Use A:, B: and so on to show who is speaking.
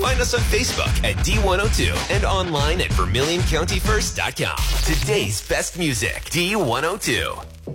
A: Find us on Facebook at D102 and online at VermilionCountyFirst.com. Today's best music, D102.